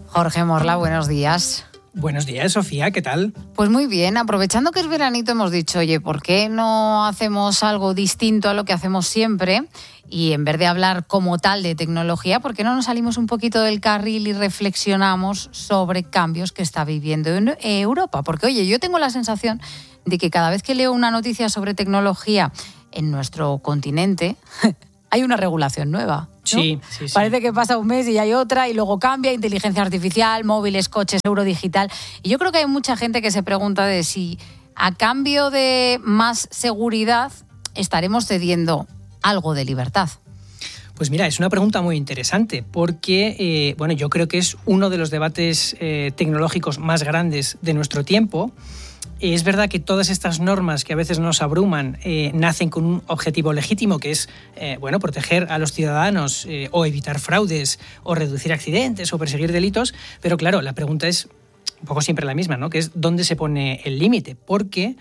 Jorge Morla, buenos días. Buenos días, Sofía, ¿qué tal? Pues muy bien, aprovechando que es veranito hemos dicho, oye, ¿por qué no hacemos algo distinto a lo que hacemos siempre? Y en vez de hablar como tal de tecnología, ¿por qué no nos salimos un poquito del carril y reflexionamos sobre cambios que está viviendo en Europa? Porque, oye, yo tengo la sensación de que cada vez que leo una noticia sobre tecnología en nuestro continente, hay una regulación nueva. ¿No? Sí. Parece que pasa un mes y hay otra y luego cambia, inteligencia artificial, móviles, coches, euro digital. Y yo creo que hay mucha gente que se pregunta de si a cambio de más seguridad estaremos cediendo algo de libertad. Pues mira, es una pregunta muy interesante porque yo creo que es uno de los debates tecnológicos más grandes de nuestro tiempo. Es verdad que todas estas normas que a veces nos abruman nacen con un objetivo legítimo, que es proteger a los ciudadanos o evitar fraudes o reducir accidentes o perseguir delitos, pero claro, la pregunta es un poco siempre la misma, ¿no? Que es ¿dónde se pone el límite? Porque,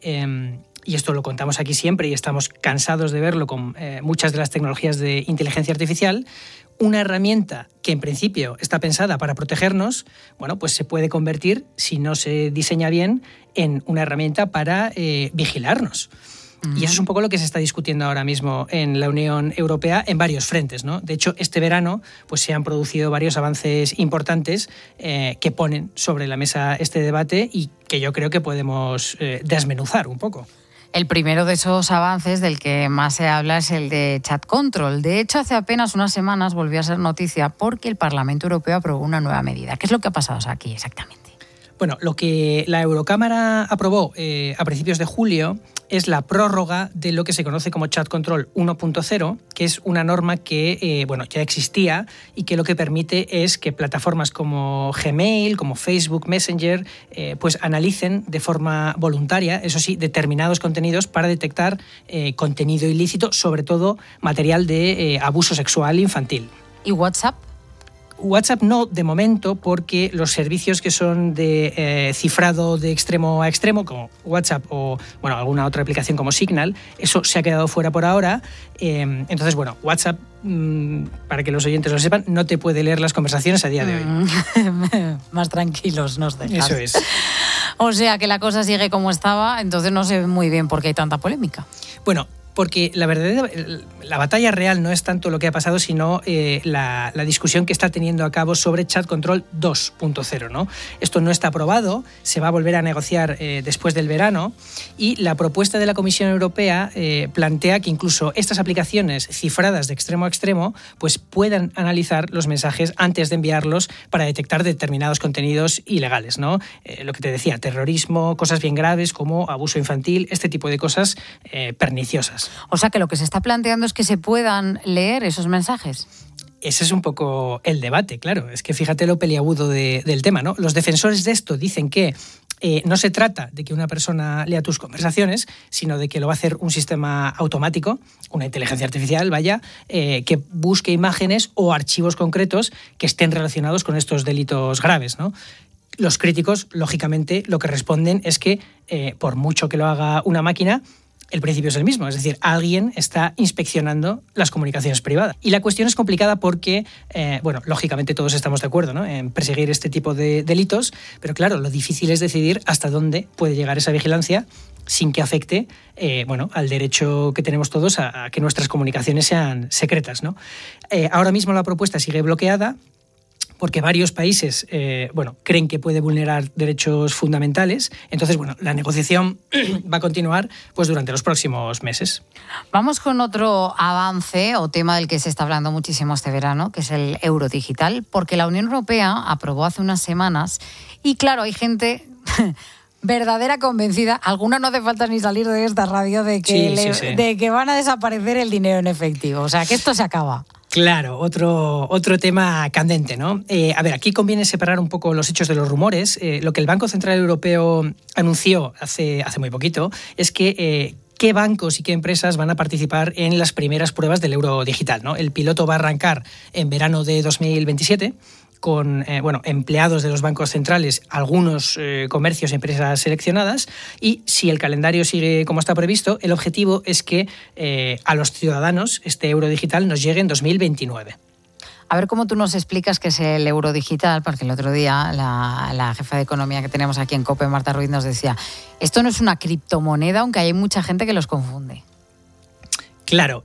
y esto lo contamos aquí siempre y estamos cansados de verlo con muchas de las tecnologías de inteligencia artificial, una herramienta que en principio está pensada para protegernos, pues se puede convertir, si no se diseña bien, en una herramienta para vigilarnos. Y eso es un poco lo que se está discutiendo ahora mismo en la Unión Europea en varios frentes, ¿no? De hecho, este verano se han producido varios avances importantes que ponen sobre la mesa este debate y que yo creo que podemos desmenuzar un poco. El primero de esos avances del que más se habla es el de Chat Control. De hecho, hace apenas unas semanas volvió a ser noticia porque el Parlamento Europeo aprobó una nueva medida. ¿Qué es lo que ha pasado aquí exactamente? Bueno, lo que la Eurocámara aprobó a principios de julio es la prórroga de lo que se conoce como Chat Control 1.0, que es una norma que ya existía y que lo que permite es que plataformas como Gmail, como Facebook Messenger, analicen de forma voluntaria, eso sí, determinados contenidos para detectar contenido ilícito, sobre todo material de abuso sexual infantil. ¿Y WhatsApp? WhatsApp no, de momento, porque los servicios que son de cifrado de extremo a extremo, como WhatsApp o alguna otra aplicación como Signal, eso se ha quedado fuera por ahora. Entonces, WhatsApp, para que los oyentes lo sepan, no te puede leer las conversaciones a día de hoy. Más tranquilos nos dejas. Eso es. O sea, que la cosa sigue como estaba, entonces no sé muy bien por qué hay tanta polémica. Bueno, porque la batalla real no es tanto lo que ha pasado, sino la discusión que está teniendo a cabo sobre Chat Control 2.0, ¿no? Esto no está aprobado, se va a volver a negociar después del verano y la propuesta de la Comisión Europea plantea que incluso estas aplicaciones cifradas de extremo a extremo puedan analizar los mensajes antes de enviarlos para detectar determinados contenidos ilegales, ¿no? Lo que te decía, terrorismo, cosas bien graves como abuso infantil, este tipo de cosas perniciosas. O sea que lo que se está planteando es que se puedan leer esos mensajes. Ese es un poco el debate, claro. Es que fíjate lo peliagudo del tema, ¿no? Los defensores de esto dicen que no se trata de que una persona lea tus conversaciones, sino de que lo va a hacer un sistema automático, una inteligencia artificial, que busque imágenes o archivos concretos que estén relacionados con estos delitos graves, ¿no? Los críticos, lógicamente, lo que responden es que por mucho que lo haga una máquina, el principio es el mismo, es decir, alguien está inspeccionando las comunicaciones privadas. Y la cuestión es complicada porque, lógicamente todos estamos de acuerdo, ¿no?, en perseguir este tipo de delitos, pero claro, lo difícil es decidir hasta dónde puede llegar esa vigilancia sin que afecte al derecho que tenemos todos a que nuestras comunicaciones sean secretas, ¿no? Ahora mismo la propuesta sigue bloqueada porque varios países creen que puede vulnerar derechos fundamentales. Entonces, la negociación va a continuar durante los próximos meses. Vamos con otro avance o tema del que se está hablando muchísimo este verano, que es el euro digital, porque la Unión Europea aprobó hace unas semanas y, claro, hay gente verdadera convencida, alguna no hace falta ni salir de esta radio, de que van a desaparecer el dinero en efectivo. O sea, que esto se acaba. Claro, otro tema candente, ¿no? Aquí conviene separar un poco los hechos de los rumores. Lo que el Banco Central Europeo anunció hace muy poquito es que qué bancos y qué empresas van a participar en las primeras pruebas del euro digital, ¿no? El piloto va a arrancar en verano de 2027 con empleados de los bancos centrales, algunos comercios y empresas seleccionadas, y si el calendario sigue como está previsto, el objetivo es que a los ciudadanos este euro digital nos llegue en 2029. A ver cómo tú nos explicas qué es el euro digital, porque el otro día la jefa de economía que tenemos aquí en COPE, Marta Ruiz, nos decía, esto no es una criptomoneda, aunque hay mucha gente que los confunde. Claro,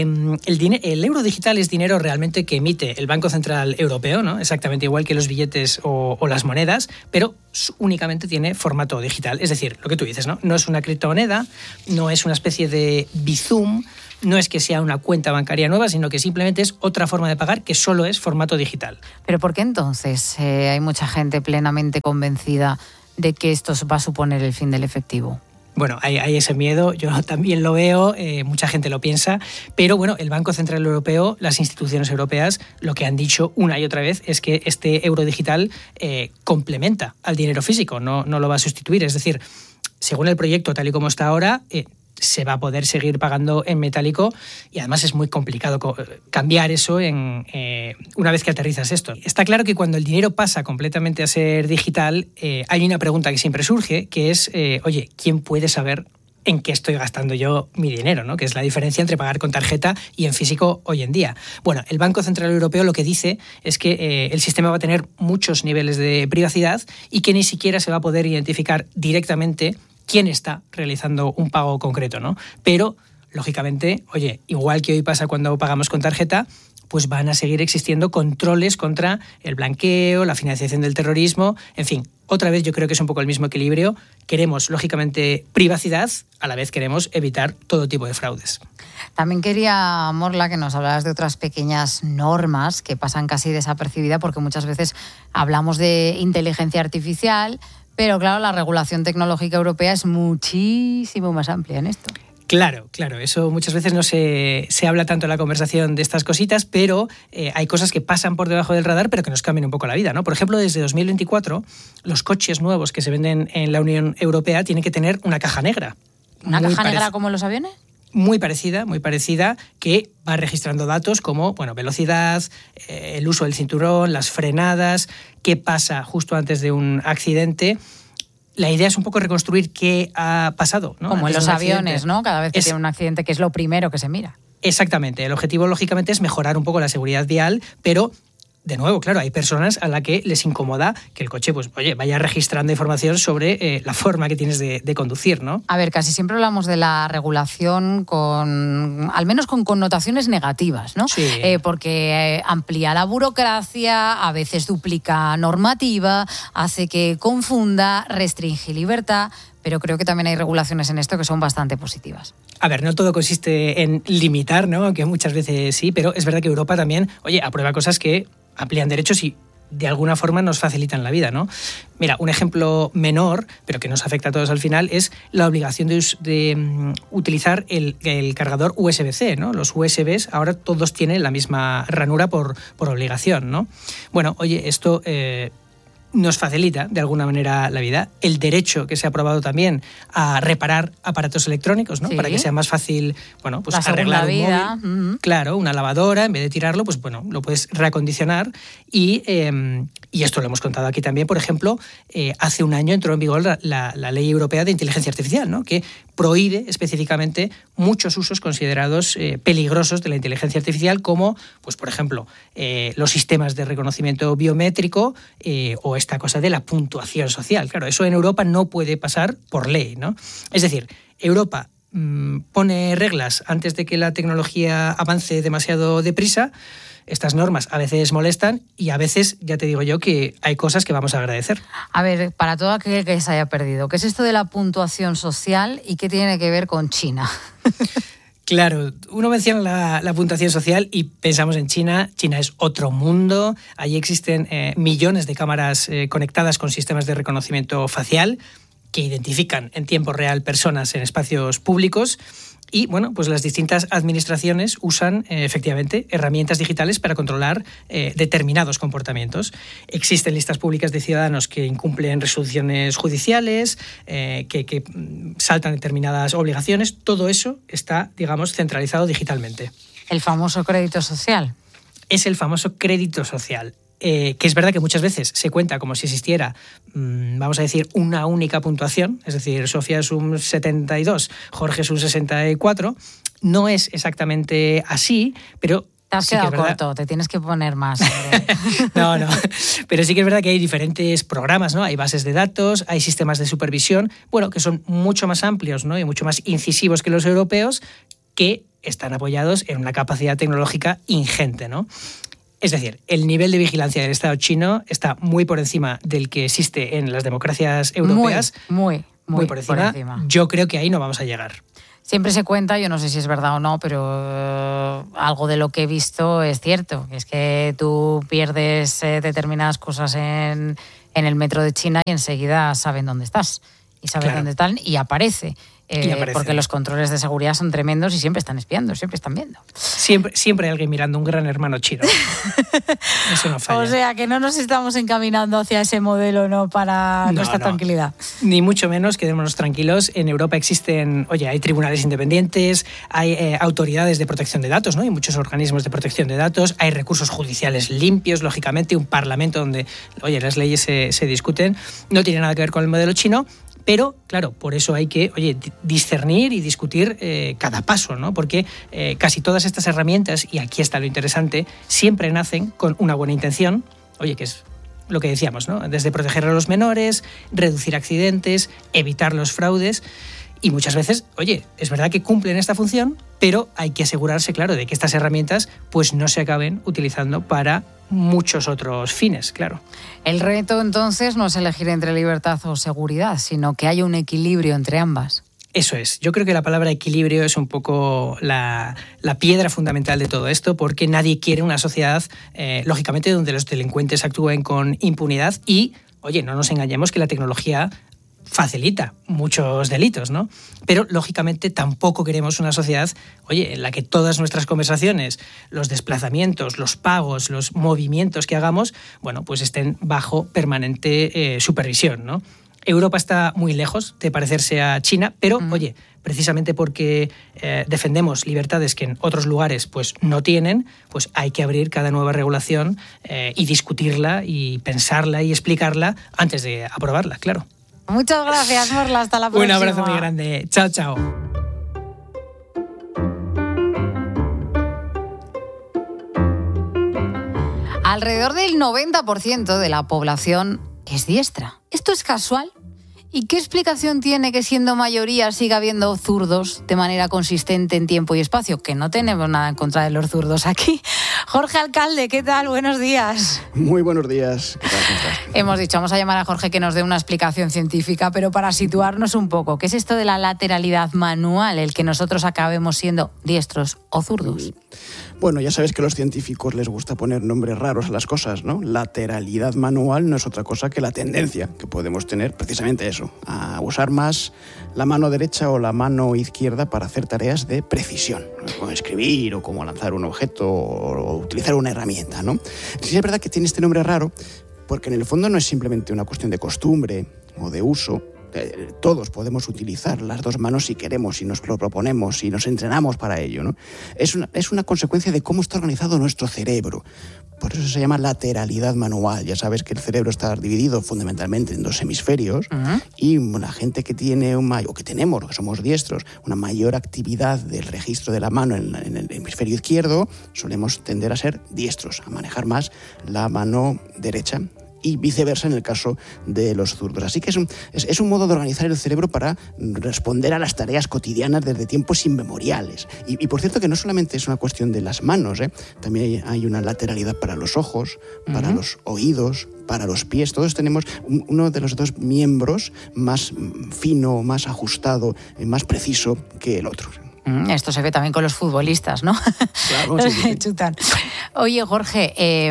el euro digital es dinero realmente que emite el Banco Central Europeo, ¿no? Exactamente igual que los billetes o las monedas, pero únicamente tiene formato digital. Es decir, lo que tú dices, ¿no? No es una criptomoneda, no es una especie de Bizum, no es que sea una cuenta bancaria nueva, sino que simplemente es otra forma de pagar que solo es formato digital. ¿Pero por qué entonces hay mucha gente plenamente convencida de que esto va a suponer el fin del efectivo? Bueno, hay ese miedo, yo también lo veo, mucha gente lo piensa, pero bueno, el Banco Central Europeo, las instituciones europeas, lo que han dicho una y otra vez es que este euro digital complementa al dinero físico, no lo va a sustituir. Es decir, según el proyecto tal y como está ahora, se va a poder seguir pagando en metálico y además es muy complicado cambiar eso una vez que aterrizas esto. Está claro que cuando el dinero pasa completamente a ser digital, hay una pregunta que siempre surge, que es, oye, ¿quién puede saber en qué estoy gastando yo mi dinero, ¿no? Que es la diferencia entre pagar con tarjeta y en físico hoy en día. Bueno, el Banco Central Europeo lo que dice es que el sistema va a tener muchos niveles de privacidad y que ni siquiera se va a poder identificar directamente quién está realizando un pago concreto, ¿no? Pero, lógicamente, oye, igual que hoy pasa cuando pagamos con tarjeta, pues van a seguir existiendo controles contra el blanqueo, la financiación del terrorismo, en fin. Otra vez yo creo que es un poco el mismo equilibrio. Queremos, lógicamente, privacidad, a la vez queremos evitar todo tipo de fraudes. También quería, Morla, que nos hablaras de otras pequeñas normas que pasan casi desapercibidas porque muchas veces hablamos de inteligencia artificial, pero claro, la regulación tecnológica europea es muchísimo más amplia en esto. Claro, eso muchas veces no se habla tanto en la conversación de estas cositas, pero hay cosas que pasan por debajo del radar, pero que nos cambian un poco la vida, ¿no? Por ejemplo, desde 2024, los coches nuevos que se venden en la Unión Europea tienen que tener una caja negra. ¿Una caja negra como en los aviones? Muy parecida, que va registrando datos como, bueno, velocidad, el uso del cinturón, las frenadas, qué pasa justo antes de un accidente. La idea es un poco reconstruir qué ha pasado, ¿no? Como antes en los aviones, ¿no? Cada vez que tiene un accidente, que es lo primero que se mira. Exactamente. El objetivo, lógicamente, es mejorar un poco la seguridad vial, pero de nuevo, claro, hay personas a las que les incomoda que el coche, pues, oye, vaya registrando información sobre la forma que tienes de conducir, ¿no? A ver, casi siempre hablamos de la regulación al menos con connotaciones negativas, ¿no? Sí. Porque amplía la burocracia, a veces duplica normativa, hace que confunda, restringe libertad, pero creo que también hay regulaciones en esto que son bastante positivas. A ver, no todo consiste en limitar, ¿no? Aunque muchas veces sí, pero es verdad que Europa también, oye, aprueba cosas que amplían derechos y de alguna forma nos facilitan la vida, ¿no? Mira, un ejemplo menor, pero que nos afecta a todos al final, es la obligación de utilizar el cargador USB-C, ¿no? Los USBs ahora todos tienen la misma ranura por obligación, ¿no? Bueno, oye, esto nos facilita de alguna manera la vida. El derecho que se ha aprobado también a reparar aparatos electrónicos, ¿no? Sí. Para que sea más fácil, bueno, pues la arreglar un vida. móvil. Claro, una lavadora, en vez de tirarlo, pues bueno, lo puedes reacondicionar y esto lo hemos contado aquí también. Por ejemplo, hace un año entró en vigor la Ley Europea de Inteligencia Artificial, ¿no? Que prohíbe específicamente muchos usos considerados peligrosos de la inteligencia artificial, como, pues por ejemplo, los sistemas de reconocimiento biométrico o esta cosa de la puntuación social. Claro, eso en Europa no puede pasar por ley, ¿no? Es decir, Europa pone reglas antes de que la tecnología avance demasiado deprisa. Estas normas a veces molestan y a veces, ya te digo yo, que hay cosas que vamos a agradecer. A ver, para todo aquel que se haya perdido, ¿qué es esto de la puntuación social y qué tiene que ver con China? Claro, uno menciona la puntuación social y pensamos en China. China es otro mundo. Allí existen millones de cámaras conectadas con sistemas de reconocimiento facial que identifican en tiempo real personas en espacios públicos. Y bueno, pues las distintas administraciones usan efectivamente herramientas digitales para controlar determinados comportamientos. Existen listas públicas de ciudadanos que incumplen resoluciones judiciales, que saltan determinadas obligaciones. Todo eso está, digamos, centralizado digitalmente. El famoso crédito social. Es el famoso crédito social. Que es verdad que muchas veces se cuenta como si existiera, vamos a decir, una única puntuación, es decir, Sofía es un 72, Jorge es un 64, no es exactamente así, pero Te has quedado corto, te tienes que poner más. No, pero sí que es verdad que hay diferentes programas, ¿no? Hay bases de datos, hay sistemas de supervisión, bueno, que son mucho más amplios, ¿no? Y mucho más incisivos que los europeos, que están apoyados en una capacidad tecnológica ingente, ¿no? Es decir, el nivel de vigilancia del Estado chino está muy por encima del que existe en las democracias europeas. Muy por encima. Yo creo que ahí no vamos a llegar. Siempre se cuenta, yo no sé si es verdad o no, pero algo de lo que he visto es cierto. Es que tú pierdes determinadas cosas en el metro de China y enseguida saben dónde estás. Y saben dónde están y aparece. Porque los controles de seguridad son tremendos y siempre están espiando, siempre están viendo. Siempre hay alguien mirando, un gran hermano chino. Eso no falla. O sea, que no nos estamos encaminando hacia ese modelo, ¿no? Para nuestra tranquilidad. Ni mucho menos, quedémonos tranquilos. En Europa existen, hay tribunales independientes, hay autoridades de protección de datos, ¿no? Y muchos organismos de protección de datos, hay recursos judiciales limpios, lógicamente, un parlamento donde, las leyes se discuten. No tiene nada que ver con el modelo chino. Pero, claro, por eso hay que, discernir y discutir cada paso, ¿no? Porque casi todas estas herramientas, y aquí está lo interesante, siempre nacen con una buena intención, que es lo que decíamos, ¿no? Desde proteger a los menores, reducir accidentes, evitar los fraudes. Y muchas veces, es verdad que cumplen esta función, pero hay que asegurarse, claro, de que estas herramientas pues no se acaben utilizando para muchos otros fines, claro. El reto, entonces, no es elegir entre libertad o seguridad, sino que haya un equilibrio entre ambas. Eso es. Yo creo que la palabra equilibrio es un poco la piedra fundamental de todo esto, porque nadie quiere una sociedad, lógicamente, donde los delincuentes actúen con impunidad y, no nos engañemos que la tecnología facilita muchos delitos, ¿no? Pero, lógicamente, tampoco queremos una sociedad, en la que todas nuestras conversaciones, los desplazamientos, los pagos, los movimientos que hagamos, pues estén bajo permanente supervisión, ¿no? Europa está muy lejos de parecerse a China, pero, precisamente porque defendemos libertades que en otros lugares pues no tienen, pues hay que abrir cada nueva regulación y discutirla y pensarla y explicarla antes de aprobarla, claro. Muchas gracias, Morla. Hasta la próxima. Un abrazo muy grande. Chao, chao. Alrededor del 90% de la población es diestra. ¿Esto es casual? ¿Y qué explicación tiene que siendo mayoría siga habiendo zurdos de manera consistente en tiempo y espacio? Que no tenemos nada en contra de los zurdos aquí. Jorge Alcalde, ¿qué tal? Buenos días. Muy buenos días. ¿Qué tal? ¿Cómo estás? Hemos dicho, vamos a llamar a Jorge que nos dé una explicación científica, pero para situarnos un poco, ¿qué es esto de la lateralidad manual, el que nosotros acabemos siendo diestros o zurdos? Bueno, ya sabes que a los científicos les gusta poner nombres raros a las cosas, ¿no? Lateralidad manual no es otra cosa que la tendencia que podemos tener, precisamente eso, a usar más la mano derecha o la mano izquierda para hacer tareas de precisión, ¿no? Como escribir o como lanzar un objeto o utilizar una herramienta, ¿no? Sí, es verdad que tiene este nombre raro porque en el fondo no es simplemente una cuestión de costumbre o de uso. Todos podemos utilizar las dos manos si queremos, si nos lo proponemos, si nos entrenamos para ello, ¿no? Es una consecuencia de cómo está organizado nuestro cerebro. Por eso se llama lateralidad manual. Ya sabes que el cerebro está dividido fundamentalmente en dos hemisferios y la gente que tiene que tenemos, que somos diestros, una mayor actividad del registro de la mano en el hemisferio izquierdo, solemos tender a ser diestros, a manejar más la mano derecha. Y viceversa en el caso de los zurdos. Así que es un modo de organizar el cerebro para responder a las tareas cotidianas desde tiempos inmemoriales. Y por cierto que no solamente es una cuestión de las manos, también hay una lateralidad para los ojos, para los oídos, para los pies. Todos tenemos uno de los dos miembros más fino, más ajustado, más preciso que el otro. Esto se ve también con los futbolistas, ¿no? Claro, sí. Chutan. Oye, Jorge,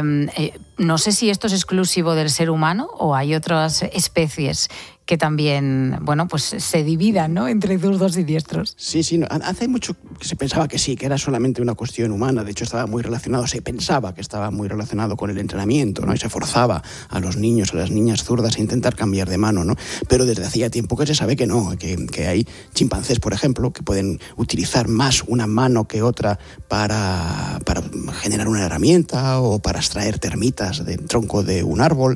no sé si esto es exclusivo del ser humano o hay otras especies que también, pues se dividan, ¿no?, entre zurdos y diestros. Sí, hace mucho que se pensaba que sí, que era solamente una cuestión humana. De hecho, se pensaba que estaba muy relacionado con el entrenamiento, ¿no? Y se forzaba a los niños, a las niñas zurdas a intentar cambiar de mano, ¿no? Pero desde hacía tiempo que se sabe que no, que hay chimpancés, por ejemplo, que pueden utilizar más una mano que otra para generar una herramienta o para extraer termitas del tronco de un árbol.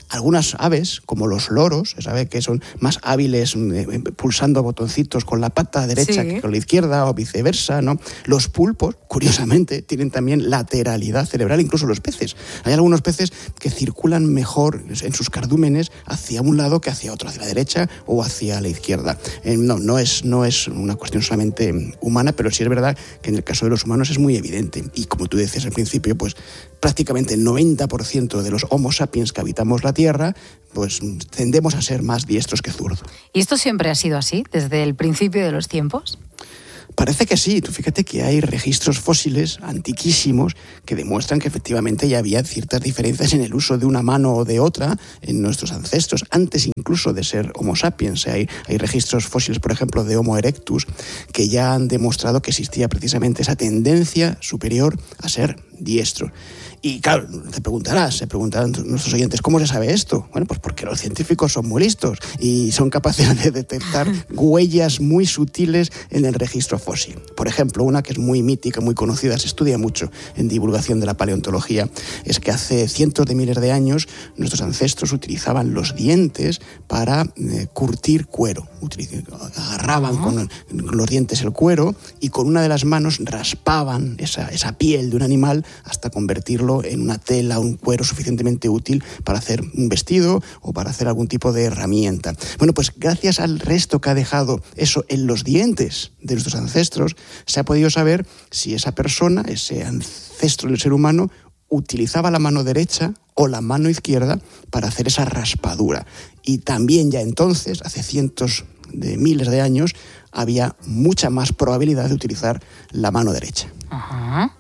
Algunas aves, como los loros, se sabe que son más hábiles pulsando botoncitos con la pata derecha que con la izquierda o viceversa, ¿no? Los pulpos, curiosamente, tienen también lateralidad cerebral, incluso los peces. Hay algunos peces que circulan mejor en sus cardúmenes hacia un lado que hacia otro, hacia la derecha o hacia la izquierda. No es una cuestión solamente humana, pero sí es verdad que en el caso de los humanos es muy evidente. Y como tú decías al principio, pues prácticamente el 90% de los Homo sapiens que habitamos la Tierra, pues tendemos a ser más diestros que zurdos. ¿Y esto siempre ha sido así, desde el principio de los tiempos? Parece que sí. Tú fíjate que hay registros fósiles antiquísimos que demuestran que efectivamente ya había ciertas diferencias en el uso de una mano o de otra en nuestros ancestros, antes incluso de ser Homo sapiens. Hay registros fósiles, por ejemplo, de Homo erectus, que ya han demostrado que existía precisamente esa tendencia superior a ser diestro. Y claro, se preguntarán nuestros oyentes, ¿cómo se sabe esto? Bueno, pues porque los científicos son muy listos y son capaces de detectar huellas muy sutiles en el registro fósil. Por ejemplo, una que es muy mítica, muy conocida, se estudia mucho en divulgación de la paleontología, es que hace cientos de miles de años nuestros ancestros utilizaban los dientes para curtir cuero. Agarraban con los dientes el cuero y con una de las manos raspaban esa piel de un animal hasta convertirlo en una tela, un cuero suficientemente útil para hacer un vestido o para hacer algún tipo de herramienta. Bueno, pues gracias al resto que ha dejado eso en los dientes de nuestros ancestros, se ha podido saber si esa persona, ese ancestro del ser humano, utilizaba la mano derecha o la mano izquierda para hacer esa raspadura. Y también ya entonces, hace cientos de miles de años, había mucha más probabilidad de utilizar la mano derecha. Ajá.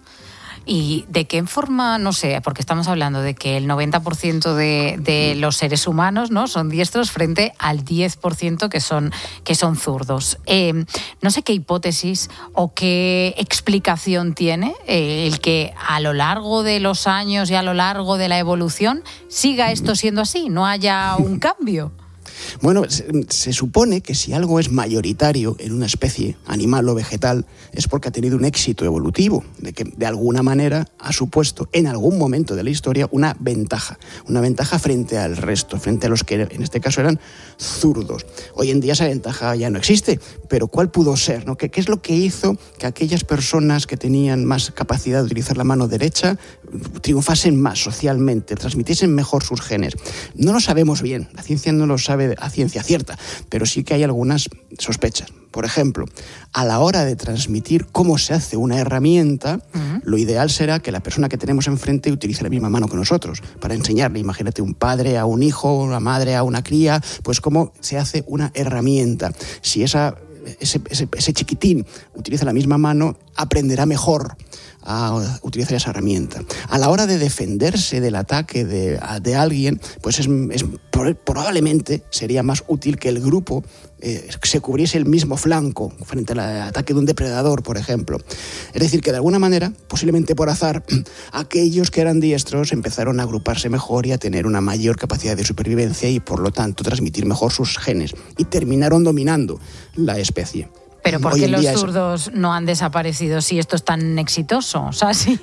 ¿Y de qué forma? No sé, porque estamos hablando de que el 90% de los seres humanos, ¿no?, son diestros frente al 10% que son zurdos. No sé qué hipótesis o qué explicación tiene el que a lo largo de los años y a lo largo de la evolución siga esto siendo así, no haya un cambio. Bueno, se supone que si algo es mayoritario en una especie, animal o vegetal, es porque ha tenido un éxito evolutivo, de que de alguna manera ha supuesto en algún momento de la historia una ventaja frente al resto, frente a los que en este caso eran zurdos. Hoy en día esa ventaja ya no existe, pero ¿cuál pudo ser, no? ¿Qué es lo que hizo que aquellas personas que tenían más capacidad de utilizar la mano derecha triunfasen más socialmente, transmitiesen mejor sus genes? No lo sabemos bien, la ciencia no lo sabe a ciencia cierta, pero sí que hay algunas sospechas. Por ejemplo, a la hora de transmitir cómo se hace una herramienta, lo ideal será que la persona que tenemos enfrente utilice la misma mano que nosotros para enseñarle. Imagínate un padre a un hijo, una madre a una cría, pues cómo se hace una herramienta. Si ese chiquitín utiliza la misma mano, aprenderá mejor a utilizar esa herramienta. A la hora de defenderse del ataque de alguien, pues probablemente sería más útil que el grupo se cubriese el mismo flanco frente al ataque de un depredador, por ejemplo. Es decir, que de alguna manera, posiblemente por azar, aquellos que eran diestros empezaron a agruparse mejor y a tener una mayor capacidad de supervivencia y, por lo tanto, transmitir mejor sus genes. Y terminaron dominando la especie. Pero ¿por qué los zurdos no han desaparecido si esto es tan exitoso? O sea, sí.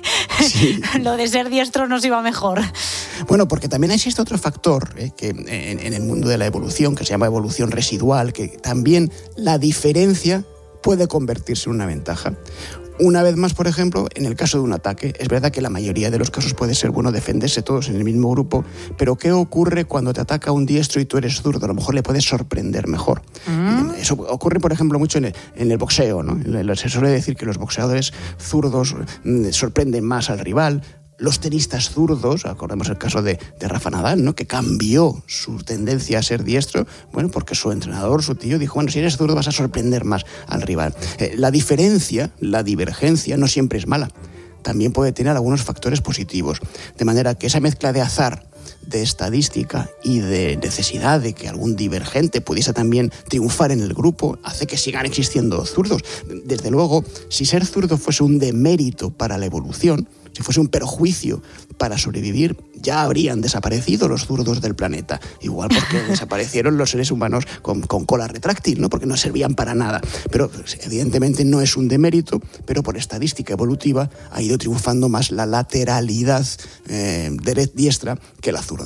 Lo de ser diestro nos iba mejor. Bueno, porque también existe otro factor que en el mundo de la evolución, que se llama evolución residual, que también la diferencia puede convertirse en una ventaja. Una vez más, por ejemplo, en el caso de un ataque, es verdad que la mayoría de los casos puede ser bueno defenderse todos en el mismo grupo, pero ¿qué ocurre cuando te ataca un diestro y tú eres zurdo? A lo mejor le puedes sorprender mejor. Eso ocurre, por ejemplo, mucho en el boxeo, ¿no? Se suele decir que los boxeadores zurdos sorprenden más al rival. Los tenistas zurdos, acordemos el caso de Rafa Nadal, ¿no?, que cambió su tendencia a ser diestro, bueno, porque su entrenador, su tío, dijo, bueno, si eres zurdo vas a sorprender más al rival. La diferencia, la divergencia, no siempre es mala. También puede tener algunos factores positivos. De manera que esa mezcla de azar, de estadística y de necesidad de que algún divergente pudiese también triunfar en el grupo, hace que sigan existiendo zurdos. Desde luego, si ser zurdo fuese un demérito para la evolución, si fuese un perjuicio para sobrevivir, ya habrían desaparecido los zurdos del planeta. Igual porque desaparecieron los seres humanos con cola retráctil, ¿no?, porque no servían para nada. Pero evidentemente no es un demérito, pero por estadística evolutiva ha ido triunfando más la lateralidad diestra que la zurda.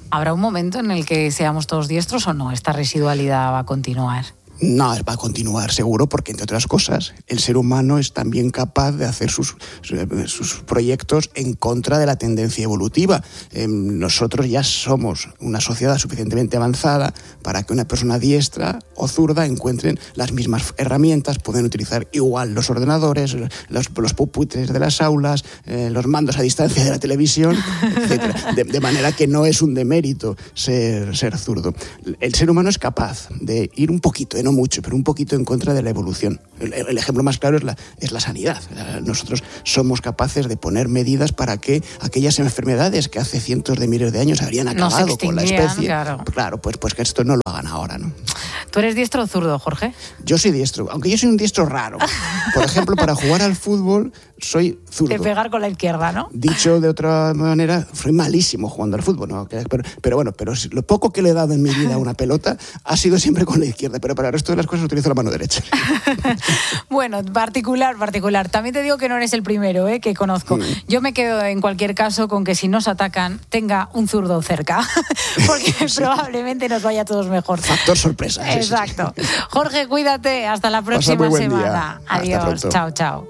¿Habrá un momento en el que seamos todos diestros o no? ¿Esta residualidad va a continuar? No, va a continuar seguro porque, entre otras cosas, el ser humano es también capaz de hacer sus proyectos en contra de la tendencia evolutiva. Nosotros ya somos una sociedad suficientemente avanzada para que una persona diestra o zurda encuentren las mismas herramientas, pueden utilizar igual los ordenadores, los pupitres de las aulas, los mandos a distancia de la televisión, etc. De manera que no es un demérito ser zurdo. El ser humano es capaz de ir un poquito, no mucho, pero un poquito en contra de la evolución. El ejemplo más claro es la sanidad. Nosotros somos capaces de poner medidas para que aquellas enfermedades que hace cientos de miles de años habrían acabado con la especie, claro, pues que esto no lo hagan ahora, ¿no? ¿Tú eres diestro o zurdo, Jorge? Yo soy diestro, aunque yo soy un diestro raro. Por ejemplo, para jugar al fútbol soy zurdo. De pegar con la izquierda, ¿no? Dicho de otra manera, soy malísimo jugando al fútbol, ¿no? Pero bueno, lo poco que le he dado en mi vida a una pelota ha sido siempre con la izquierda, pero para el resto de las cosas utilizo la mano derecha. Bueno, particular. También te digo que no eres el primero que conozco. Yo me quedo en cualquier caso con que si nos atacan tenga un zurdo cerca, porque probablemente nos vaya a todos mejor. Factor sorpresa. Exacto. Sí. Jorge, cuídate. Hasta la próxima semana. Adiós. Chao.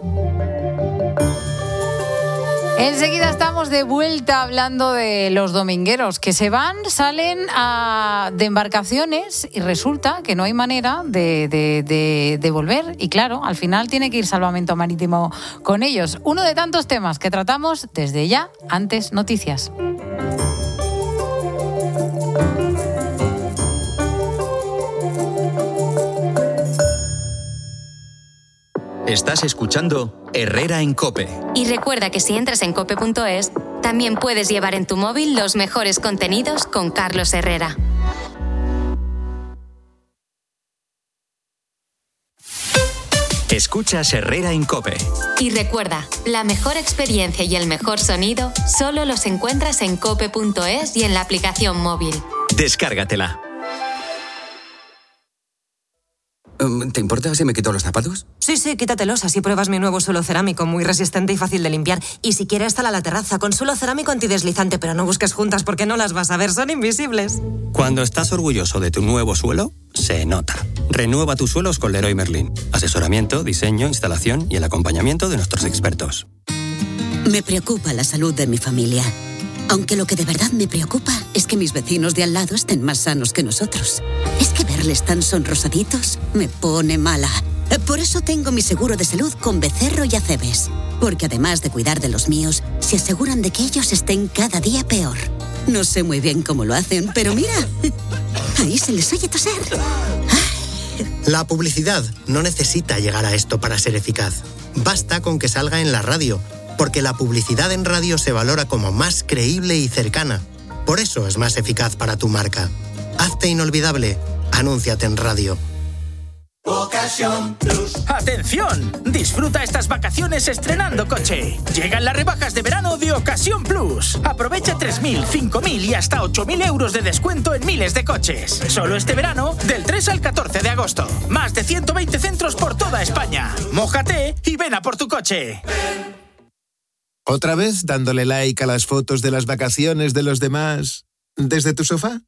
Enseguida estamos de vuelta hablando de los domingueros que salen de embarcaciones y resulta que no hay manera de volver. Y claro, al final tiene que ir Salvamento Marítimo con ellos. Uno de tantos temas que tratamos desde ya, antes noticias. Estás escuchando Herrera en COPE. Y recuerda que si entras en cope.es, también puedes llevar en tu móvil los mejores contenidos con Carlos Herrera. Escuchas Herrera en COPE. Y recuerda, la mejor experiencia y el mejor sonido solo los encuentras en cope.es y en la aplicación móvil. Descárgatela. ¿Te importa si me quito los zapatos? Sí, quítatelos, así pruebas mi nuevo suelo cerámico, muy resistente y fácil de limpiar. Y si quieres, sal a la terraza con suelo cerámico antideslizante, pero no busques juntas porque no las vas a ver, son invisibles. Cuando estás orgulloso de tu nuevo suelo, se nota. Renueva tus suelos con Leroy Merlin. Asesoramiento, diseño, instalación y el acompañamiento de nuestros expertos. Me preocupa la salud de mi familia. Aunque lo que de verdad me preocupa es que mis vecinos de al lado estén más sanos que nosotros. Es que verles tan sonrosaditos me pone mala. Por eso tengo mi seguro de salud con Becerro y Acebes. Porque además de cuidar de los míos, se aseguran de que ellos estén cada día peor. No sé muy bien cómo lo hacen, pero mira, ahí se les oye toser. La publicidad no necesita llegar a esto para ser eficaz. Basta con que salga en la radio, porque la publicidad en radio se valora como más creíble y cercana. Por eso es más eficaz para tu marca. Hazte inolvidable. Anúnciate en radio. Ocasión Plus. ¡Atención! Disfruta estas vacaciones estrenando coche. Llegan las rebajas de verano de Ocasión Plus. Aprovecha 3.000, 5.000 y hasta 8.000 euros de descuento en miles de coches. Solo este verano, del 3 al 14 de agosto. Más de 120 centros por toda España. Mójate y ven a por tu coche. ¿Otra vez dándole like a las fotos de las vacaciones de los demás desde tu sofá?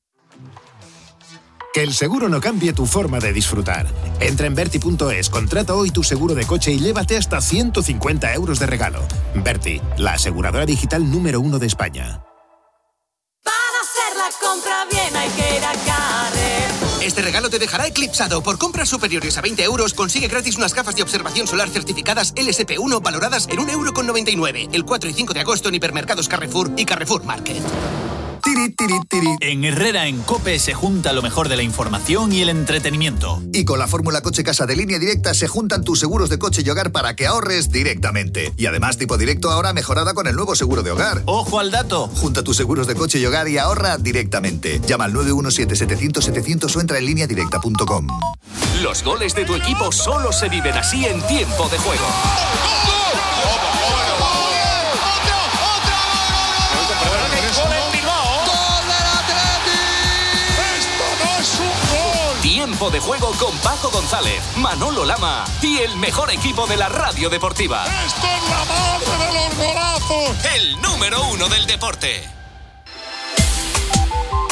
Que el seguro no cambie tu forma de disfrutar. Entra en Verti.es, contrata hoy tu seguro de coche y llévate hasta 150 euros de regalo. Verti, la aseguradora digital número 1 de España. Para hacer la compra bien hay que ir a Carrefour. Este regalo te dejará eclipsado. Por compras superiores a 20 euros consigue gratis unas gafas de observación solar certificadas LSP1 valoradas en 1,99 €. El 4 y 5 de agosto en hipermercados Carrefour y Carrefour Market. Tiri, tiri, tiri. En Herrera en COPE se junta lo mejor de la información y el entretenimiento. Y con la fórmula Coche Casa de Línea Directa se juntan tus seguros de coche y hogar para que ahorres directamente. Y además Tipo Directo ahora mejorada con el nuevo seguro de hogar. ¡Ojo al dato! Junta tus seguros de coche y hogar y ahorra directamente. Llama al 917-700-700 o entra en lineadirecta.com. Los goles de tu equipo solo se viven así en tiempo de juego. Tiempo de juego con Paco González, Manolo Lama y el mejor equipo de la radio deportiva. ¡Esto es la madre de los golazos! El número 1 del deporte.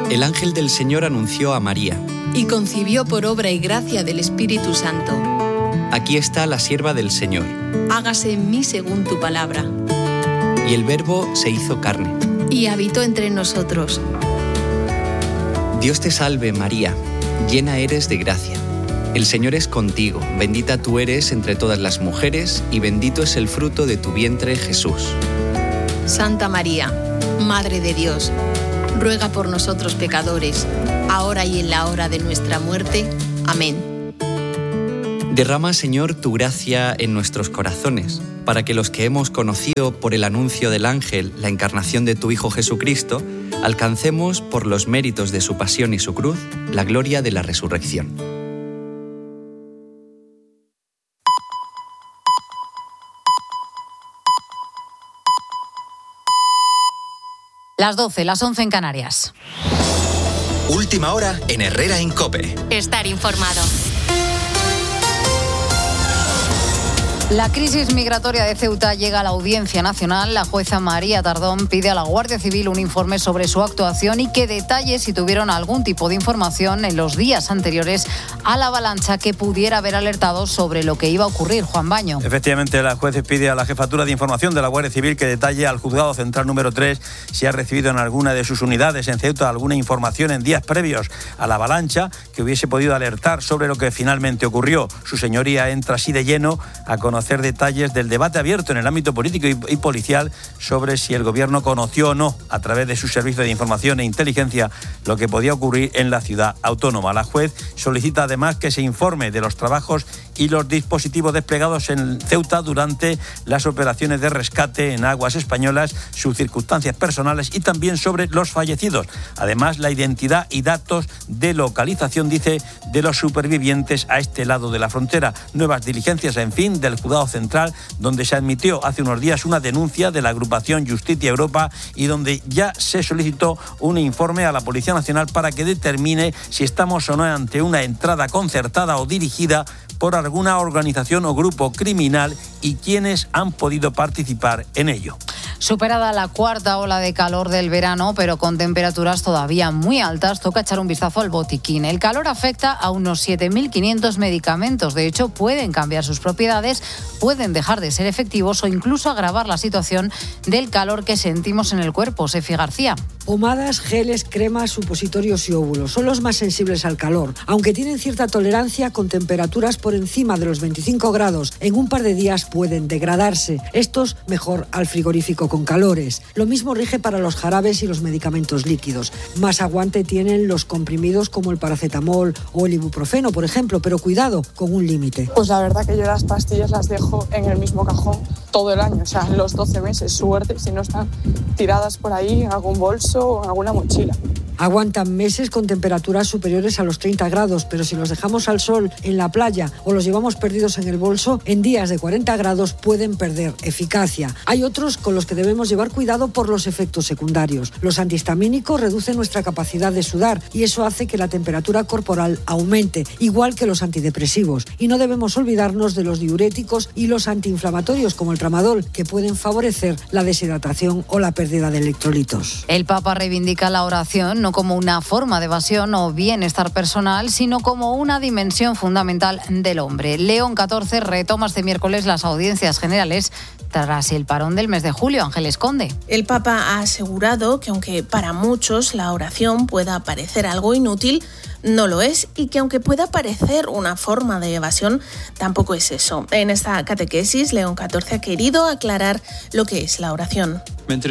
El ángel del Señor anunció a María. Y concibió por obra y gracia del Espíritu Santo. Aquí está la sierva del Señor. Hágase en mí según tu palabra. Y el Verbo se hizo carne. Y habitó entre nosotros. Dios te salve, María, llena eres de gracia. El Señor es contigo, bendita tú eres entre todas las mujeres, y bendito es el fruto de tu vientre, Jesús. Santa María, Madre de Dios, ruega por nosotros pecadores, ahora y en la hora de nuestra muerte. Amén. Derrama, Señor, tu gracia en nuestros corazones, para que los que hemos conocido por el anuncio del ángel la encarnación de tu Hijo Jesucristo, alcancemos, por los méritos de su pasión y su cruz, la gloria de la resurrección. Las 12, las 11 en Canarias. Última hora en Herrera en COPE. Estar informado. La crisis migratoria de Ceuta llega a la Audiencia Nacional. La jueza María Tardón pide a la Guardia Civil un informe sobre su actuación y que detalle si tuvieron algún tipo de información en los días anteriores a la avalancha que pudiera haber alertado sobre lo que iba a ocurrir. Juan Baño. Efectivamente, la jueza pide a la Jefatura de Información de la Guardia Civil que detalle al Juzgado Central número 3 si ha recibido en alguna de sus unidades en Ceuta alguna información en días previos a la avalancha que hubiese podido alertar sobre lo que finalmente ocurrió. Su señoría entra así de lleno a conocer detalles del debate abierto en el ámbito político y policial sobre si el gobierno conoció o no, a través de su servicio de información e inteligencia, lo que podía ocurrir en la ciudad autónoma. La juez solicita además que se informe de los trabajos y los dispositivos desplegados en Ceuta durante las operaciones de rescate en aguas españolas, sus circunstancias personales y también sobre los fallecidos. Además, la identidad y datos de localización, dice, de los supervivientes a este lado de la frontera. Nuevas diligencias, en fin, del Juzgado Central, donde se admitió hace unos días una denuncia de la agrupación Justicia Europa y donde ya se solicitó un informe a la Policía Nacional para que determine si estamos o no ante una entrada concertada o dirigida por alguna organización o grupo criminal y quienes han podido participar en ello. Superada la cuarta ola de calor del verano, pero con temperaturas todavía muy altas, toca echar un vistazo al botiquín. El calor afecta a unos 7.500 medicamentos. De hecho, pueden cambiar sus propiedades, pueden dejar de ser efectivos o incluso agravar la situación del calor que sentimos en el cuerpo. Sefi García. Pomadas, geles, cremas, supositorios y óvulos son los más sensibles al calor. Aunque tienen cierta tolerancia, con temperaturas por encima de los 25 grados, en un par de días pueden degradarse. Estos mejor al frigorífico con calores. Lo mismo rige para los jarabes y los medicamentos líquidos. Más aguante tienen los comprimidos como el paracetamol o el ibuprofeno, por ejemplo, pero cuidado, con un límite. Pues la verdad que yo las pastillas las dejo en el mismo cajón todo el año, o sea, los 12 meses. Suerte si no están tiradas por ahí en algún bolso o en alguna mochila. Aguantan meses con temperaturas superiores a los 30 grados, pero si los dejamos al sol en la playa o los llevamos perdidos en el bolso, en días de 40 grados pueden perder eficacia. Hay otros con los que debemos llevar cuidado por los efectos secundarios. Los antihistamínicos reducen nuestra capacidad de sudar y eso hace que la temperatura corporal aumente, igual que los antidepresivos. Y no debemos olvidarnos de los diuréticos y los antiinflamatorios como el tramadol, que pueden favorecer la deshidratación o la pérdida de electrolitos. El Papa reivindica la oración no como una forma de evasión o bienestar personal, sino como una dimensión fundamental del hombre. León XIV retoma este miércoles las audiencias generales tras el parón del mes de julio. Ángeles Conde. El Papa ha asegurado que aunque para muchos la oración pueda parecer algo inútil, no lo es, y que aunque pueda parecer una forma de evasión, tampoco es eso. En esta catequesis, León XIV ha querido aclarar lo que es la oración.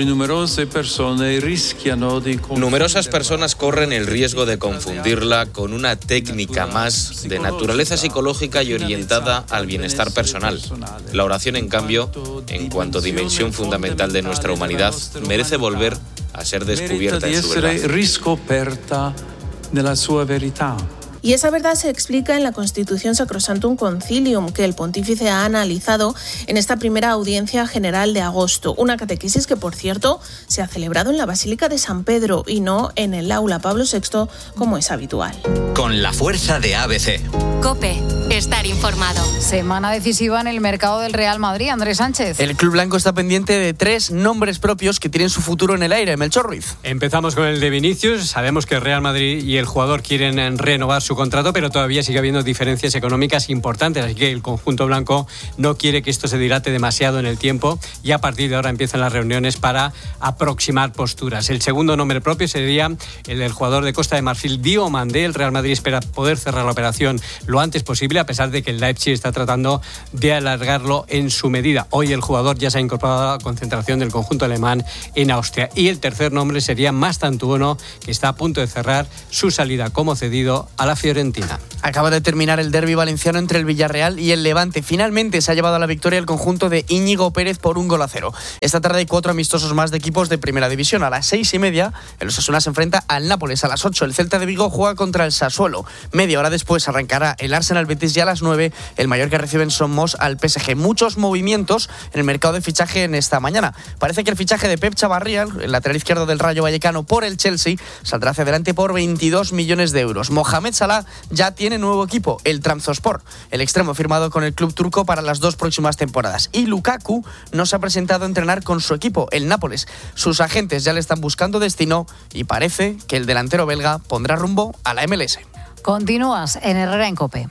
Numerosas personas corren el riesgo de confundirla con una técnica más de naturaleza psicológica y orientada al bienestar personal. La oración, en cambio, en cuanto dimensión fundamental de nuestra humanidad, merece volver a ser descubierta en su verdad. Y Y esa verdad se explica en la Constitución Sacrosanctum Concilium, que el pontífice ha analizado en esta primera audiencia general de agosto. Una catequesis que, por cierto, se ha celebrado en la Basílica de San Pedro y no en el aula Pablo VI, como es habitual. Con la fuerza de ABC. COPE. Estar informado. Semana decisiva en el mercado del Real Madrid. Andrés Sánchez. El club blanco está pendiente de 3 nombres propios que tienen su futuro en el aire. Melchor Ruiz. Empezamos con el de Vinicius. Sabemos que el Real Madrid y el jugador quieren renovar su contrato, pero todavía sigue habiendo diferencias económicas importantes, así que el conjunto blanco no quiere que esto se dilate demasiado en el tiempo y a partir de ahora empiezan las reuniones para aproximar posturas. El segundo nombre propio sería el del jugador de Costa de Marfil, Diomandé. El Real Madrid espera poder cerrar la operación lo antes posible, a pesar de que el Leipzig está tratando de alargarlo en su medida. Hoy el jugador ya se ha incorporado a la concentración del conjunto alemán en Austria. Y el tercer nombre sería Mastantuono, que está a punto de cerrar su salida como cedido a la Fiorentina. Acaba de terminar el derbi valenciano entre el Villarreal y el Levante. Finalmente se ha llevado a la victoria el conjunto de Íñigo Pérez por 1-0. Esta tarde hay 4 amistosos más de equipos de primera división. A las 6:30 el Osasuna se enfrenta al Nápoles. A las 8 el Celta de Vigo juega contra el Sassuolo. Media hora después arrancará el Arsenal Betis y a las 9 el Mallorca recibe en Somos al PSG. Muchos movimientos en el mercado de fichaje en esta mañana. Parece que el fichaje de Pep Chavarría, el lateral izquierdo del Rayo Vallecano, por el Chelsea saldrá hacia adelante por 22 millones de euros. Mohamed Salah ya tiene nuevo equipo, el Trabzonspor. El extremo firmado con el club turco para las 2 próximas temporadas. Y Lukaku no se ha presentado a entrenar con su equipo, el Nápoles. Sus agentes ya le están buscando destino y parece que el delantero belga pondrá rumbo a la MLS. Continúas en Herrera en COPE.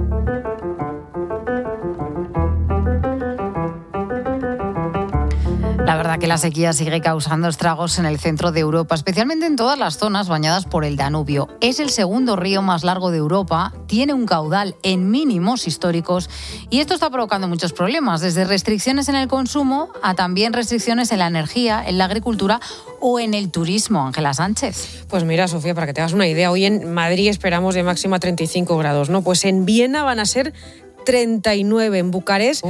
La verdad que la sequía sigue causando estragos en el centro de Europa, especialmente en todas las zonas bañadas por el Danubio. Es el segundo río más largo de Europa, tiene un caudal en mínimos históricos y esto está provocando muchos problemas, desde restricciones en el consumo a también restricciones en la energía, en la agricultura o en el turismo. Ángela Sánchez. Pues mira, Sofía, para que te hagas una idea, hoy en Madrid esperamos de máxima 35 grados, ¿no? Pues en Viena van a ser 39, en Bucarest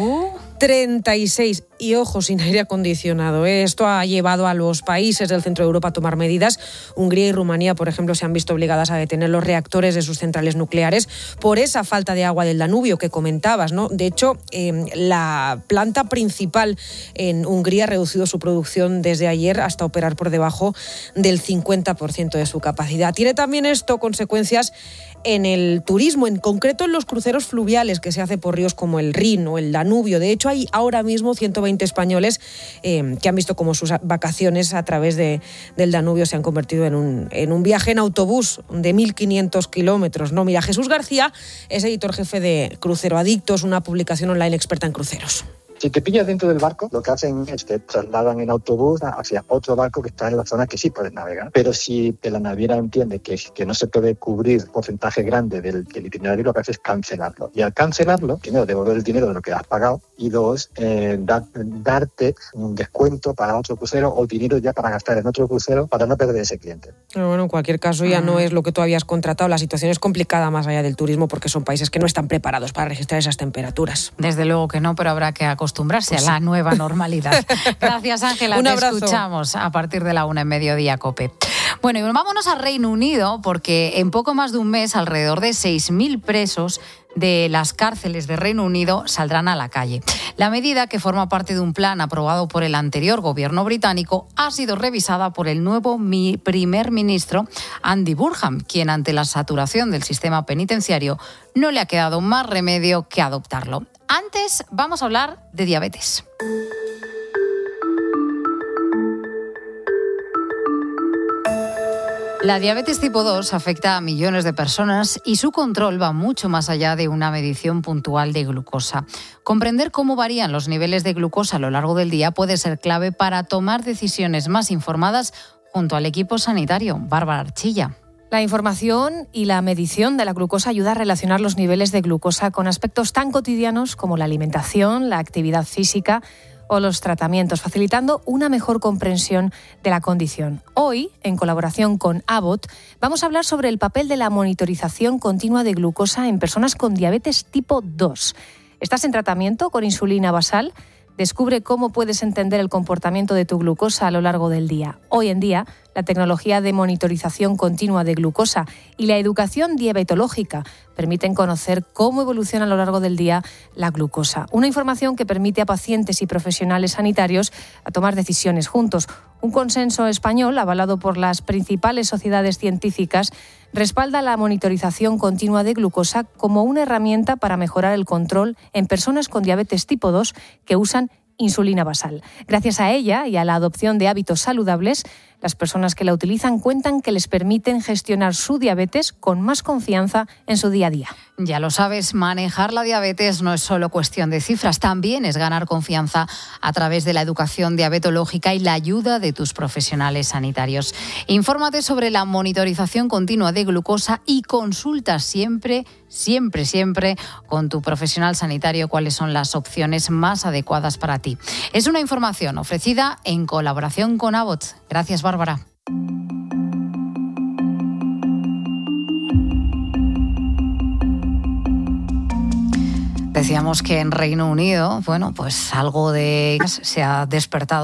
36 y ojo, sin aire acondicionado. Esto ha llevado a los países del centro de Europa a tomar medidas. Hungría y Rumanía, por ejemplo, se han visto obligadas a detener los reactores de sus centrales nucleares por esa falta de agua del Danubio que comentabas, ¿no? De hecho, la planta principal en Hungría ha reducido su producción desde ayer hasta operar por debajo del 50% de su capacidad. Tiene también esto consecuencias en el turismo, en concreto en los cruceros fluviales que se hace por ríos como el Rin o el Danubio. De hecho, hay ahora mismo 120 españoles que han visto cómo sus vacaciones a través del Danubio se han convertido en un viaje en autobús de 1.500 kilómetros. ¿No? Mira, Jesús García es editor jefe de Crucero Adictos, una publicación online experta en cruceros. Si te pillas dentro del barco, lo que hacen es que te trasladan en autobús hacia otro barco que está en la zona que sí puedes navegar. Pero si la naviera entiende que no se puede cubrir porcentaje grande del itinerario, lo que hace es cancelarlo. Y al cancelarlo, primero, devolver el dinero de lo que has pagado y dos, darte un descuento para otro crucero o dinero ya para gastar en otro crucero para no perder ese cliente. Pero bueno, en cualquier caso ya no es lo que tú habías contratado. La situación es complicada más allá del turismo porque son países que no están preparados para registrar esas temperaturas. Desde luego que no, pero habrá que acostumbrarse a la nueva normalidad. Gracias, Ángela. Un te abrazo. Escuchamos a partir de la 1 en Mediodía COPE. Bueno, y vámonos a Reino Unido porque en poco más de un mes alrededor de 6.000 presos de las cárceles de Reino Unido saldrán a la calle. La medida, que forma parte de un plan aprobado por el anterior gobierno británico, ha sido revisada por el nuevo primer ministro Andy Burnham, quien ante la saturación del sistema penitenciario no le ha quedado más remedio que adoptarlo. Antes vamos a hablar de diabetes. La diabetes tipo 2 afecta a millones de personas y su control va mucho más allá de una medición puntual de glucosa. Comprender cómo varían los niveles de glucosa a lo largo del día puede ser clave para tomar decisiones más informadas junto al equipo sanitario. Bárbara Archilla. La información y la medición de la glucosa ayuda a relacionar los niveles de glucosa con aspectos tan cotidianos como la alimentación, la actividad física o los tratamientos, facilitando una mejor comprensión de la condición. Hoy, en colaboración con Abbott, vamos a hablar sobre el papel de la monitorización continua de glucosa en personas con diabetes tipo 2. ¿Estás en tratamiento con insulina basal? Descubre cómo puedes entender el comportamiento de tu glucosa a lo largo del día. Hoy en día, La tecnología de monitorización continua de glucosa y la educación diabetológica permiten conocer cómo evoluciona a lo largo del día la glucosa. Una información que permite a pacientes y profesionales sanitarios a tomar decisiones juntos. Un consenso español, avalado por las principales sociedades científicas, respalda la monitorización continua de glucosa como una herramienta para mejorar el control en personas con diabetes tipo 2 que usan insulina basal. Gracias a ella y a la adopción de hábitos saludables, las personas que la utilizan cuentan que les permiten gestionar su diabetes con más confianza en su día a día. Ya lo sabes, manejar la diabetes no es solo cuestión de cifras, también es ganar confianza a través de la educación diabetológica y la ayuda de tus profesionales sanitarios. Infórmate sobre la monitorización continua de glucosa y consulta siempre con tu profesional sanitario cuáles son las opciones más adecuadas para ti. Es una información ofrecida en colaboración con Abbott. Gracias, Bárbara. Decíamos que en Reino Unido, pues algo de se ha despertado